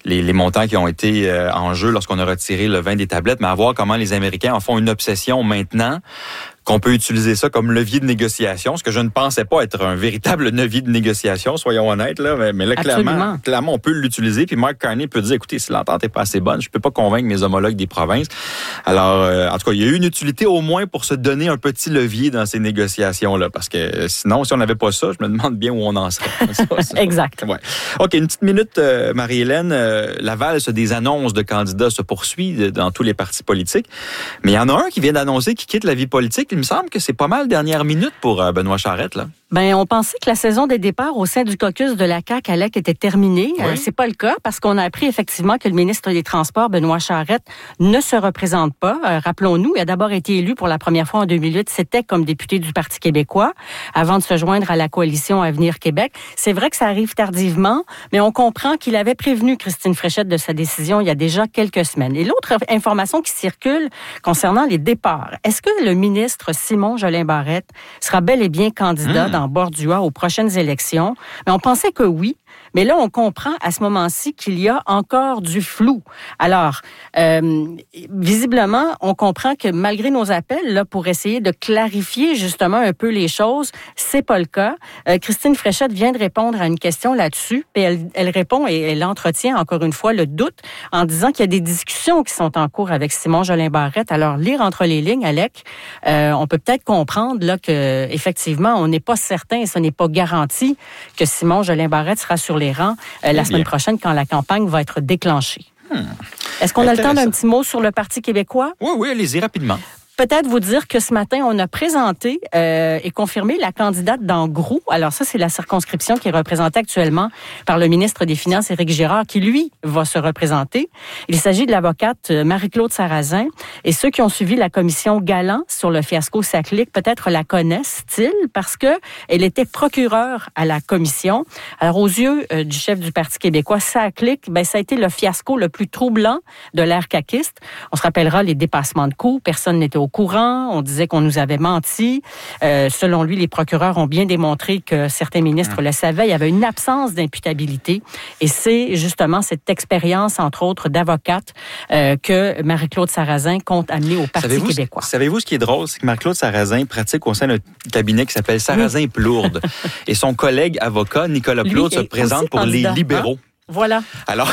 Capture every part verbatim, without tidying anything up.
les, les montants qui ont été euh, en jeu lorsqu'on a retiré le vin des tablettes, mais à voir comment les Américains en font une obsession maintenant, qu'on peut utiliser ça comme levier de négociation, ce que je ne pensais pas être un véritable levier de négociation, soyons honnêtes, là, mais, mais là, clairement, clairement, on peut l'utiliser, puis Mark Carney peut dire, écoutez, si l'entente n'est pas assez bonne, je peux pas convaincre mes homologues des provinces. Alors, euh, en tout cas, il y a eu une utilité au moins pour se donner un petit levier dans ces négociations-là, parce que euh, sinon, si on n'avait pas ça, je me demande bien où on en serait. Ça, ça, exact. Ouais. OK, une petite minute, euh, Marie-Hélène. Euh, la valse des annonces de candidats se poursuit dans tous les partis politiques, mais il y en a un qui vient d'annoncer qu'il quitte la vie politique. Il me semble que c'est pas mal dernière minute pour euh, Benoît Charette, là. Ben, on pensait que la saison des départs au sein du caucus de la C A Q à L E C était terminée. Oui. Euh, c'est pas le cas parce qu'on a appris effectivement que le ministre des Transports, Benoît Charette, ne se représente pas. Euh, rappelons-nous, il a d'abord été élu pour la première fois en deux mille huit. C'était comme député du Parti québécois avant de se joindre à la coalition Avenir Québec. C'est vrai que ça arrive tardivement, mais on comprend qu'il avait prévenu Christine Fréchette de sa décision il y a déjà quelques semaines. Et l'autre information qui circule concernant les départs, est-ce que le ministre Simon Jolin Barrette sera bel et bien candidat mmh. dans Bordua aux prochaines élections? Mais on pensait que oui. Mais là, on comprend à ce moment-ci qu'il y a encore du flou. Alors, euh, visiblement, on comprend que malgré nos appels là pour essayer de clarifier justement un peu les choses, c'est pas le cas. Euh, Christine Fréchette vient de répondre à une question là-dessus, et elle, elle répond et elle entretient encore une fois le doute en disant qu'il y a des discussions qui sont en cours avec Simon Jolin Barrette. Alors, lire entre les lignes, Alec, euh, on peut peut-être comprendre là que effectivement, on n'est pas certain et ce n'est pas garanti que Simon Jolin Barrette sera sur les rangs euh, la semaine prochaine quand la campagne va être déclenchée. Hmm. Est-ce qu'on a le temps d'un petit mot sur le Parti québécois? Oui, oui, allez-y rapidement. Peut-être vous dire que ce matin, on a présenté euh, et confirmé la candidate d'Angrou. Alors ça, c'est la circonscription qui est représentée actuellement par le ministre des Finances, Éric Girard, qui, lui, va se représenter. Il s'agit de l'avocate Marie-Claude Sarrazin. Et ceux qui ont suivi la commission Galant sur le fiasco Saclic, peut-être la connaissent-ils parce que elle était procureure à la commission. Alors, aux yeux euh, du chef du Parti québécois, Saclic, ben, ça a été le fiasco le plus troublant de l'ère caquiste. On se rappellera les dépassements de coûts. Personne n'était au courant. On disait qu'on nous avait menti. Euh, selon lui, les procureurs ont bien démontré que certains ministres mmh. le savaient. Il y avait une absence d'imputabilité. Et c'est justement cette expérience, entre autres, d'avocate euh, que Marie-Claude Sarrazin compte amener au Parti savez-vous, québécois. Savez-vous ce qui est drôle? C'est que Marie-Claude Sarrazin pratique au sein d'un cabinet qui s'appelle Sarrazin oui. Plourde. Et son collègue avocat, Nicolas Plourde, se présente pour candidat. Les libéraux. Hein? Voilà. Alors,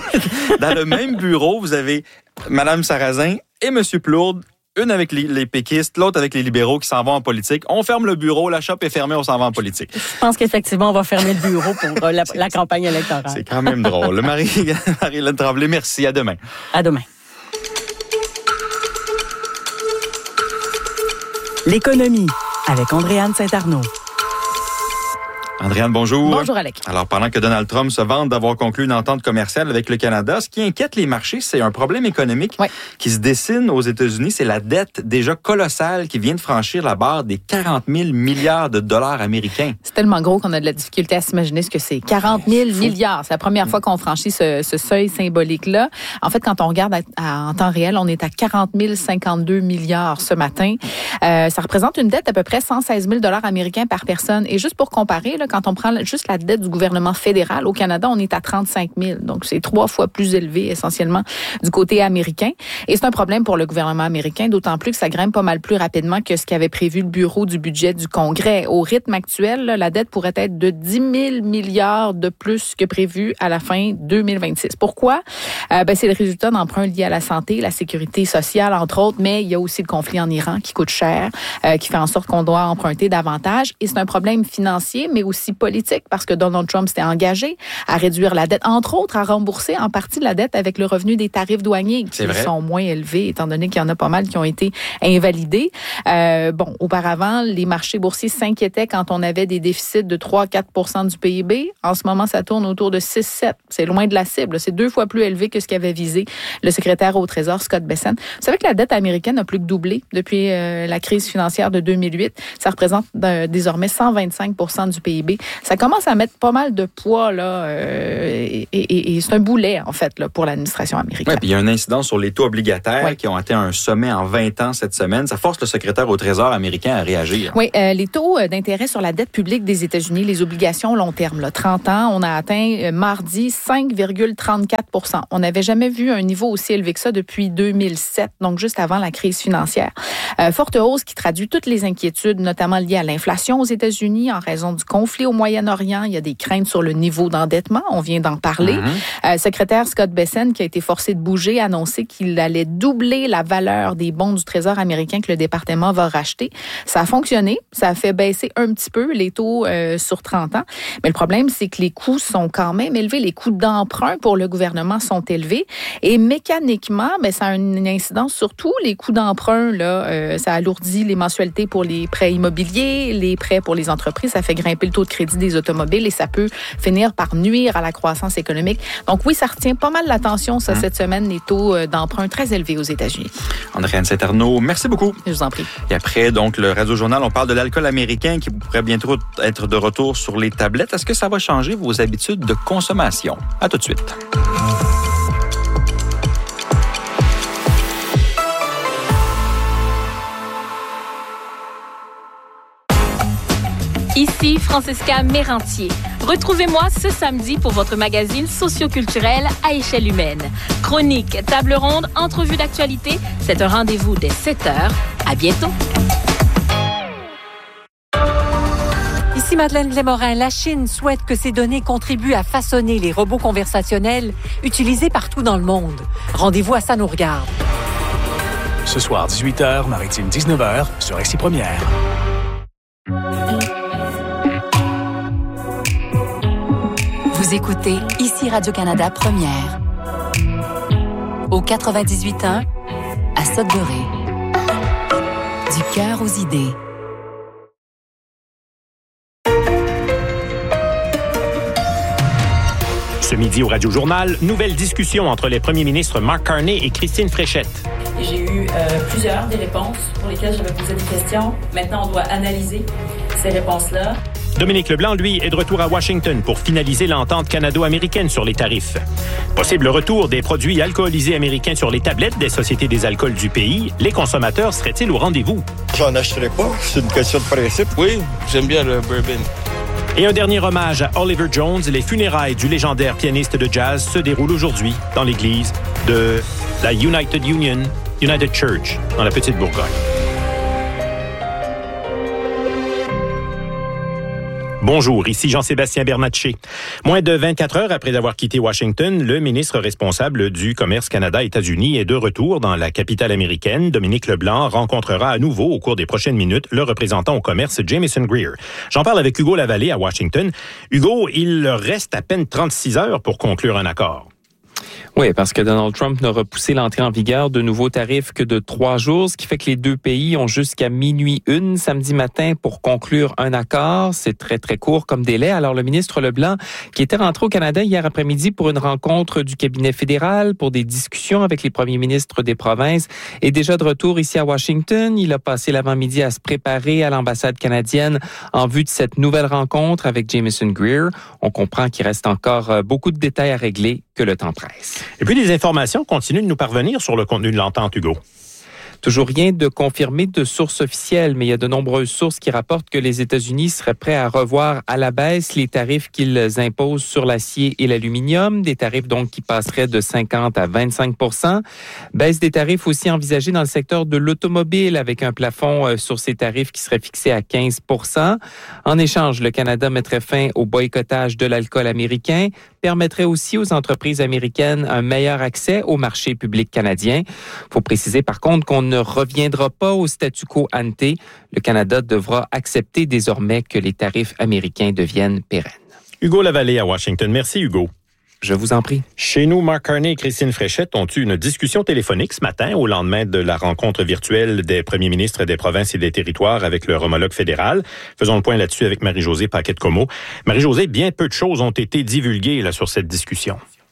dans le même bureau, vous avez Mme Sarrazin et M. Plourde, une avec les, les péquistes, l'autre avec les libéraux qui s'en vont en politique. On ferme le bureau, la shop est fermée, on s'en va en politique. Je pense qu'effectivement, on va fermer le bureau pour la, la campagne électorale. C'est quand même drôle. Marie, Marie-Hélène Tremblay, merci. À demain. À demain. L'économie avec Andréane Saint-Arnaud. Andréane, bonjour. Bonjour, Alec. Alors, pendant que Donald Trump se vante d'avoir conclu une entente commerciale avec le Canada, ce qui inquiète les marchés, c'est un problème économique ouais. qui se dessine aux États-Unis. C'est la dette déjà colossale qui vient de franchir la barre des quarante mille milliards de dollars américains. C'est tellement gros qu'on a de la difficulté à s'imaginer ce que c'est. quarante mille milliards. C'est la première fois qu'on franchit ce, ce seuil symbolique-là. En fait, quand on regarde à, à, en temps réel, on est à quarante mille cinquante-deux milliards ce matin. Euh, ça représente une dette d'à peu près cent seize mille dollars américains par personne. Et juste pour comparer, là, quand on prend juste la dette du gouvernement fédéral, au Canada, on est à trente-cinq mille. Donc, c'est trois fois plus élevé, essentiellement, du côté américain. Et c'est un problème pour le gouvernement américain, d'autant plus que ça grimpe pas mal plus rapidement que ce qu'avait prévu le bureau du budget du Congrès. Au rythme actuel, là, la dette pourrait être de dix mille milliards de plus que prévu à la fin deux mille vingt-six. Pourquoi? Euh, ben, c'est le résultat d'emprunts liés à la santé, la sécurité sociale, entre autres, mais il y a aussi le conflit en Iran qui coûte cher, euh, qui fait en sorte qu'on doit emprunter davantage. Et c'est un problème financier, mais aussi politique, parce que Donald Trump s'était engagé à réduire la dette, entre autres à rembourser en partie la dette avec le revenu des tarifs douaniers qui sont moins élevés, étant donné qu'il y en a pas mal qui ont été invalidés. Euh, bon, auparavant, les marchés boursiers s'inquiétaient quand on avait des déficits de trois à quatre pour cent du P I B. En ce moment, ça tourne autour de six à sept. C'est loin de la cible. C'est deux fois plus élevé que ce qu'avait visé le secrétaire au Trésor, Scott Bessent. Vous savez que la dette américaine a plus que doublé depuis euh, la crise financière de deux mille huit. Ça représente euh, désormais cent vingt-cinq pour cent du P I B. B. Ça commence à mettre pas mal de poids, là, euh, et, et, et c'est un boulet, en fait, là, pour l'administration américaine. Oui, puis il y a un incident sur les taux obligataires ouais. qui ont atteint un sommet en vingt ans cette semaine. Ça force le secrétaire au Trésor américain à réagir. Oui, euh, les taux d'intérêt sur la dette publique des États-Unis, les obligations long terme, là, trente ans, on a atteint euh, mardi cinq virgule trente-quatre pour cent. On n'avait jamais vu un niveau aussi élevé que ça depuis deux mille sept, donc juste avant la crise financière. Euh, forte hausse qui traduit toutes les inquiétudes, notamment liées à l'inflation aux États-Unis en raison du conflit au Moyen-Orient. Il y a des craintes sur le niveau d'endettement. On vient d'en parler. Mm-hmm. Euh, secrétaire Scott Bessent, qui a été forcé de bouger, a annoncé qu'il allait doubler la valeur des bons du Trésor américain que le département va racheter. Ça a fonctionné. Ça a fait baisser un petit peu les taux euh, sur trente ans. Mais le problème, c'est que les coûts sont quand même élevés. Les coûts d'emprunt pour le gouvernement sont élevés. Et mécaniquement, ben, ça a une incidence sur tous les coûts d'emprunt. Là, euh, ça alourdit les mensualités pour les prêts immobiliers, les prêts pour les entreprises. Ça fait grimper le taux de crédit des automobiles et ça peut finir par nuire à la croissance économique. Donc oui, ça retient pas mal l'attention, ça, mmh. cette semaine, les taux d'emprunt très élevés aux États-Unis. Andréane Saint-Arnaud, merci beaucoup. Je vous en prie. Et après, donc, le Radio-Journal, on parle de l'alcool américain qui pourrait bientôt être de retour sur les tablettes. Est-ce que ça va changer vos habitudes de consommation? À tout de suite. Ici Francesca Mérantier. Retrouvez-moi ce samedi pour votre magazine socioculturel à échelle humaine. Chronique, table ronde, entrevue d'actualité. C'est un rendez-vous dès sept heures. À bientôt. Ici Madeleine Lémorin. La Chine souhaite que ces données contribuent à façonner les robots conversationnels utilisés partout dans le monde. Rendez-vous à Ça nous regarde. Ce soir, dix-huit heures, Maritime dix-neuf heures, sur X I Première. Vous écoutez ici Radio-Canada Première. Au quatre-vingt-dix-huit point un, à Sudbury. Du cœur aux idées. Ce midi au Radio-Journal, nouvelle discussion entre les premiers ministres Mark Carney et Christine Fréchette. J'ai eu euh, plusieurs des réponses pour lesquelles j'avais posé des questions. Maintenant, on doit analyser ces réponses-là. Dominique Leblanc, lui, est de retour à Washington pour finaliser l'entente canado-américaine sur les tarifs. Possible retour des produits alcoolisés américains sur les tablettes des sociétés des alcools du pays. Les consommateurs seraient-ils au rendez-vous? J'en achèterai pas. C'est une question de principe. Oui, j'aime bien le bourbon. Et un dernier hommage à Oliver Jones. Les funérailles du légendaire pianiste de jazz se déroulent aujourd'hui dans l'église de la United Union, United Church, dans la Petite Bourgogne. Bonjour, ici Jean-Sébastien Bernatchez. Moins de vingt-quatre heures après avoir quitté Washington, le ministre responsable du Commerce Canada-États-Unis est de retour dans la capitale américaine. Dominique Leblanc rencontrera à nouveau au cours des prochaines minutes le représentant au commerce Jamieson Greer. J'en parle avec Hugo Lavallée à Washington. Hugo, il reste à peine trente-six heures pour conclure un accord. Oui, parce que Donald Trump n'a repoussé l'entrée en vigueur de nouveaux tarifs que de trois jours, ce qui fait que les deux pays ont jusqu'à minuit une samedi matin pour conclure un accord. C'est très, très court comme délai. Alors, le ministre Leblanc, qui était rentré au Canada hier après-midi pour une rencontre du cabinet fédéral, pour des discussions avec les premiers ministres des provinces, est déjà de retour ici à Washington. Il a passé l'avant-midi à se préparer à l'ambassade canadienne en vue de cette nouvelle rencontre avec Jamieson Greer. On comprend qu'il reste encore beaucoup de détails à régler, que le temps presse. Et puis, des informations continuent de nous parvenir sur le contenu de l'entente, Hugo. Toujours rien de confirmé de source officielle, mais il y a de nombreuses sources qui rapportent que les États-Unis seraient prêts à revoir à la baisse les tarifs qu'ils imposent sur l'acier et l'aluminium, des tarifs donc qui passeraient de cinquante à vingt-cinq pour cent. Baisse des tarifs aussi envisagée dans le secteur de l'automobile avec un plafond sur ces tarifs qui serait fixé à quinze pour cent. En échange, le Canada mettrait fin au boycottage de l'alcool américain, permettrait aussi aux entreprises américaines un meilleur accès au marché public canadien. Il faut préciser par contre qu'on ne reviendra pas au statu quo ante. Le Canada devra accepter désormais que les tarifs américains deviennent pérennes. Hugo Lavallée à Washington. Merci, Hugo. Je vous en prie. Chez nous, Mark Carney et Christine Fréchette ont eu une discussion téléphonique ce matin au lendemain de la rencontre virtuelle des premiers ministres des provinces et des territoires avec leur homologue fédéral. Faisons le point là-dessus avec Marie-Josée Paquette-Comeau. Marie-Josée, bien peu de choses ont été divulguées là, sur cette discussion.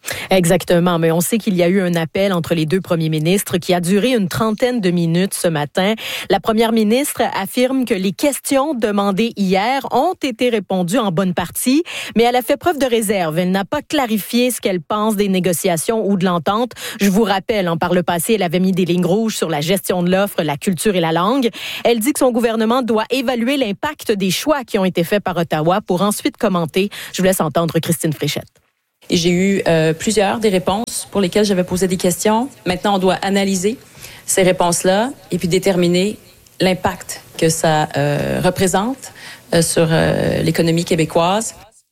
Exactement, mais on sait qu'il y a eu un appel entre les deux premiers ministres qui a duré une trentaine de minutes ce matin. La première ministre affirme que les questions demandées hier ont été répondues en bonne partie, mais elle a fait preuve de réserve. Elle n'a pas clarifié ce qu'elle pense des négociations ou de l'entente. Je vous rappelle, hein, par le passé, elle avait mis des lignes rouges sur la gestion de l'offre, la culture et la langue. Elle dit que son gouvernement doit évaluer l'impact des choix qui ont été faits par Ottawa pour ensuite commenter. Je vous laisse entendre Christine Fréchette. Et j'ai eu euh, plusieurs des réponses pour lesquelles j'avais posé des questions. Maintenant, on doit analyser ces réponses-là et puis déterminer l'impact que ça euh, représente euh, sur euh, l'économie québécoise.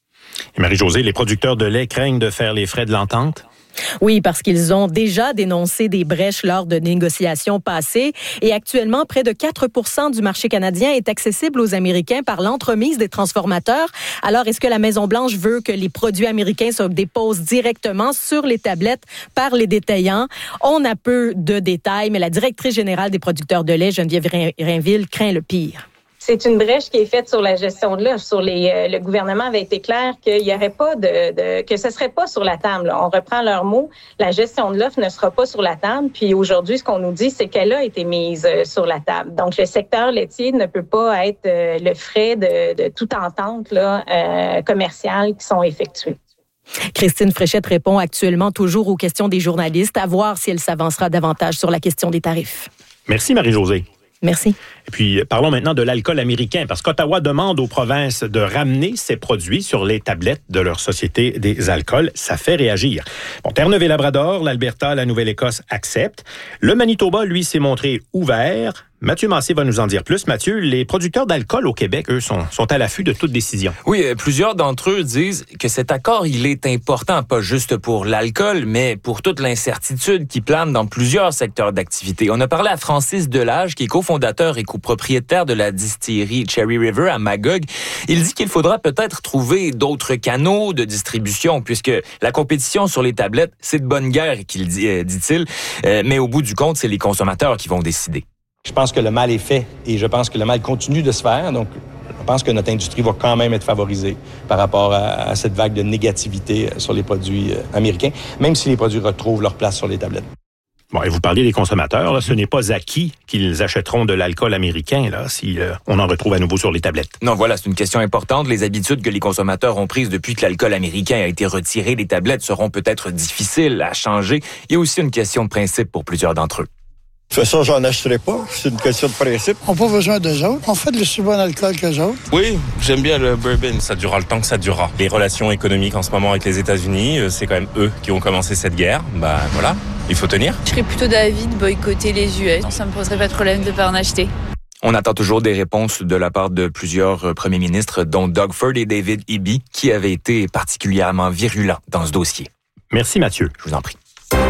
Et Marie-Josée, les producteurs de lait craignent de faire les frais de l'entente? Oui, parce qu'ils ont déjà dénoncé des brèches lors de négociations passées. Et actuellement, près de quatre pour cent du marché canadien est accessible aux Américains par l'entremise des transformateurs. Alors, est-ce que la Maison-Blanche veut que les produits américains se déposent directement sur les tablettes par les détaillants? On a peu de détails, mais la directrice générale des producteurs de lait, Geneviève Rainville, craint le pire. C'est une brèche qui est faite sur la gestion de l'offre. Sur les, euh, le gouvernement avait été clair qu'il y aurait pas de, de que ce serait pas sur la table. Là. On reprend leurs mots. La gestion de l'offre ne sera pas sur la table. Puis aujourd'hui, ce qu'on nous dit, c'est qu'elle a été mise euh, sur la table. Donc le secteur laitier ne peut pas être euh, le frais de, de toute entente là, euh, commerciale qui sont effectuées. Christine Fréchette répond actuellement toujours aux questions des journalistes, à voir si elle s'avancera davantage sur la question des tarifs. Merci Marie-Josée. Merci. Et puis, parlons maintenant de l'alcool américain, parce qu'Ottawa demande aux provinces de ramener ces produits sur les tablettes de leur société des alcools. Ça fait réagir. Bon, Terre-Neuve et Labrador, l'Alberta, la Nouvelle-Écosse acceptent. Le Manitoba, lui, s'est montré ouvert. Mathieu Massé va nous en dire plus. Mathieu, les producteurs d'alcool au Québec, eux, sont, sont à l'affût de toute décision. Oui, plusieurs d'entre eux disent que cet accord, il est important, pas juste pour l'alcool, mais pour toute l'incertitude qui plane dans plusieurs secteurs d'activité. On a parlé à Francis Delage, qui est cofondateur et copropriétaire de la distillerie Cherry River à Magog. Il dit qu'il faudra peut-être trouver d'autres canaux de distribution, puisque la compétition sur les tablettes, c'est de bonne guerre, qu'il dit, euh, dit-il. Euh, mais au bout du compte, c'est les consommateurs qui vont décider. Je pense que le mal est fait et je pense que le mal continue de se faire. Donc, je pense que notre industrie va quand même être favorisée par rapport à, à cette vague de négativité sur les produits américains, même si les produits retrouvent leur place sur les tablettes. Bon, et vous parliez des consommateurs, là, ce n'est pas acquis qu'ils achèteront de l'alcool américain là, si euh, on en retrouve à nouveau sur les tablettes. Non, voilà, c'est une question importante. Les habitudes que les consommateurs ont prises depuis que l'alcool américain a été retiré des tablettes seront peut-être difficiles à changer. Il y a aussi une question de principe pour plusieurs d'entre eux. De toute façon, j'en achèterai pas. C'est une question de principe. On n'a pas besoin d'eux autres. On fait de aussi bon alcool qu'eux autres. Oui, j'aime bien le bourbon. Ça durera le temps que ça durera. Les relations économiques en ce moment avec les États-Unis, c'est quand même eux qui ont commencé cette guerre. Bah voilà, il faut tenir. Je serais plutôt d'avis de boycotter les U S. Ça me poserait pas de problème de ne pas en acheter. On attend toujours des réponses de la part de plusieurs premiers ministres, dont Doug Ford et David Eby, qui avaient été particulièrement virulents dans ce dossier. Merci Mathieu. Je vous en prie.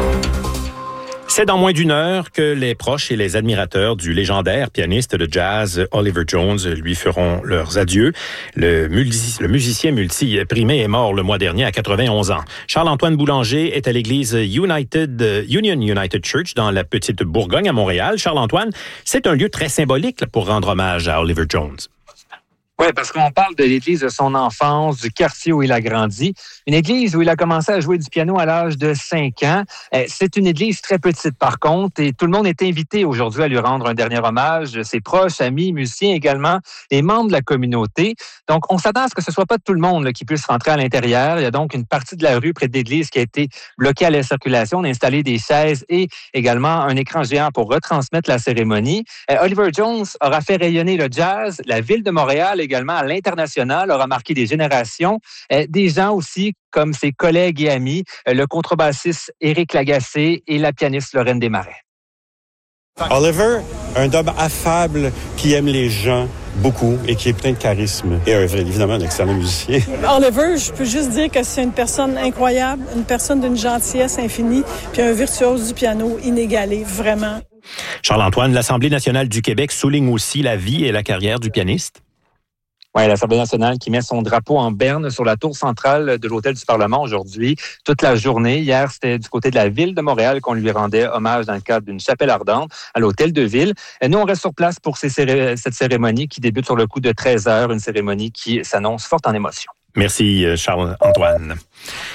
C'est dans moins d'une heure que les proches et les admirateurs du légendaire pianiste de jazz Oliver Jones lui feront leurs adieux. Le, multi, le musicien multi-primé est mort le mois dernier à quatre-vingt-onze ans. Charles-Antoine Boulanger est à l'église United, Union United Church dans la petite Bourgogne à Montréal. Charles-Antoine, c'est un lieu très symbolique pour rendre hommage à Oliver Jones. Oui, parce qu'on parle de l'église de son enfance, du quartier où il a grandi. Une église où il a commencé à jouer du piano à l'âge de cinq ans. C'est une église très petite, par contre, et tout le monde est invité aujourd'hui à lui rendre un dernier hommage. Ses proches, amis, musiciens également, les membres de la communauté. Donc, on s'attend à ce que ce soit pas tout le monde là, qui puisse rentrer à l'intérieur. Il y a donc une partie de la rue près de l'église qui a été bloquée à la circulation. On a installé des chaises et également un écran géant pour retransmettre la cérémonie. Oliver Jones aura fait rayonner le jazz, la ville de Montréal également à l'international, aura marqué des générations. Euh, des gens aussi comme ses collègues et amis, euh, le contrebassiste Éric Lagacé et la pianiste Lorraine Desmarais. Oliver, un homme affable qui aime les gens beaucoup et qui est plein de charisme et un, évidemment un excellent musicien. Oliver, je peux juste dire que c'est une personne incroyable, une personne d'une gentillesse infinie, puis un virtuose du piano inégalé, vraiment. Charles-Antoine, l'Assemblée nationale du Québec souligne aussi la vie et la carrière du pianiste. Oui, l'Assemblée nationale qui met son drapeau en berne sur la tour centrale de l'Hôtel du Parlement aujourd'hui, toute la journée. Hier, c'était du côté de la ville de Montréal qu'on lui rendait hommage dans le cadre d'une chapelle ardente à l'Hôtel de Ville. Et nous, on reste sur place pour ces céré- cette cérémonie qui débute sur le coup de treize heures, une cérémonie qui s'annonce forte en émotion. Merci, Charles-Antoine.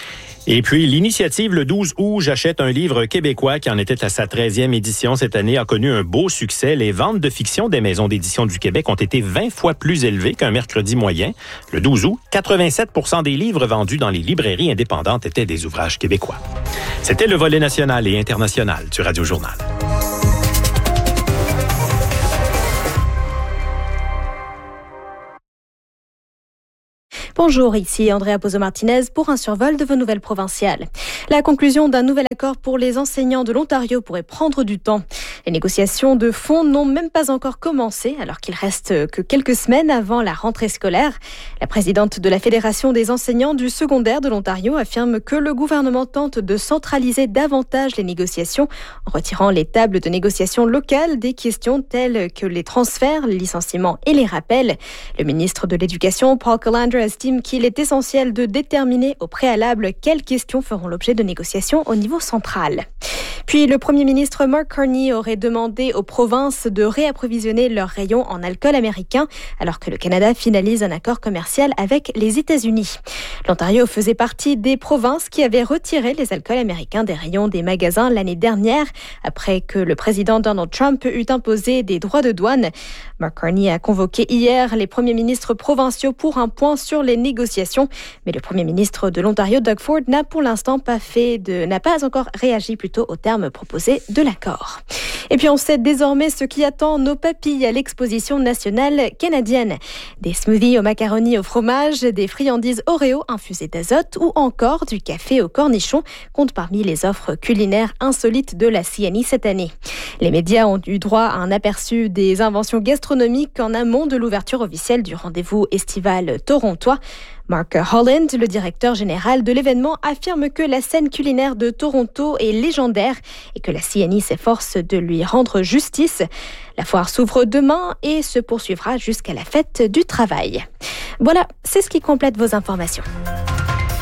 Et puis, l'initiative Le douze août, j'achète un livre québécois qui en était à sa treizième édition cette année, a connu un beau succès. Les ventes de fiction des maisons d'édition du Québec ont été vingt fois plus élevées qu'un mercredi moyen. Le douze août, quatre-vingt-sept pour cent des livres vendus dans les librairies indépendantes étaient des ouvrages québécois. C'était le volet national et international du Radio Journal. Bonjour, ici Andrea Pozo-Martinez pour un survol de vos nouvelles provinciales. La conclusion d'un nouvel accord pour les enseignants de l'Ontario pourrait prendre du temps. Les négociations de fond n'ont même pas encore commencé, alors qu'il reste que quelques semaines avant la rentrée scolaire. La présidente de la Fédération des enseignants du secondaire de l'Ontario affirme que le gouvernement tente de centraliser davantage les négociations en retirant les tables de négociation locales des questions telles que les transferts, les licenciements et les rappels. Le ministre de l'Éducation, Paul Calandra, estime qu'il est essentiel de déterminer au préalable quelles questions feront l'objet de négociations au niveau central. Puis le premier ministre Mark Carney aurait demandé aux provinces de réapprovisionner leurs rayons en alcool américain alors que le Canada finalise un accord commercial avec les États-Unis. L'Ontario faisait partie des provinces qui avaient retiré les alcools américains des rayons des magasins l'année dernière après que le président Donald Trump eut imposé des droits de douane. Mark Carney a convoqué hier les premiers ministres provinciaux pour un point sur les négociations, mais le premier ministre de l'Ontario, Doug Ford, n'a pour l'instant pas fait de, n'a pas encore réagi plutôt au terme proposé de l'accord. Et puis on sait désormais ce qui attend nos papilles à l'exposition nationale canadienne. Des smoothies aux macaronis au fromage, des friandises Oreo infusées d'azote ou encore du café au cornichon comptent parmi les offres culinaires insolites de la C N I cette année. Les médias ont eu droit à un aperçu des inventions gastronomiques en amont de l'ouverture officielle du rendez-vous estival torontois. Mark Holland, le directeur général de l'événement, affirme que la scène culinaire de Toronto est légendaire et que la C N I s'efforce de lui rendre justice. La foire s'ouvre demain et se poursuivra jusqu'à la fête du travail. Voilà, c'est ce qui complète vos informations.